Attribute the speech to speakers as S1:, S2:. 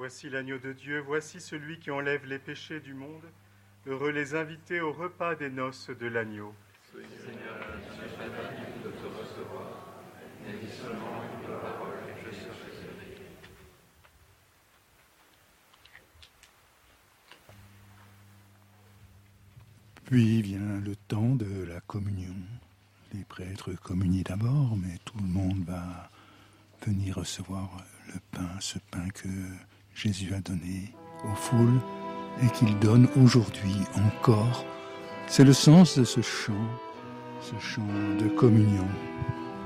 S1: Voici l'agneau de Dieu, voici celui qui enlève les péchés du monde. Heureux les invités au repas des noces de l'agneau.
S2: Seigneur, je suis pas digne de te recevoir, mais dis seulement une parole et je serai sauvé.
S3: Puis vient le temps de la communion. Les prêtres communient d'abord, mais tout le monde va venir recevoir le pain, ce pain que Jésus a donné aux foules et qu'il donne aujourd'hui encore. C'est le sens de ce chant de communion.